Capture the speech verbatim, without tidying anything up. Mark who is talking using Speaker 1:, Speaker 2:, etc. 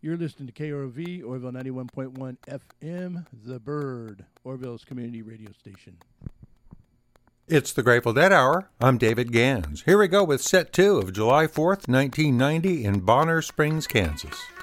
Speaker 1: You're listening to K R O V, Orville ninety-one point one F M, The Bird, Orville's community radio station.
Speaker 2: It's the Grateful Dead Hour. I'm David Gans. Here we go with set two of July fourth, nineteen ninety in Bonner Springs, Kansas.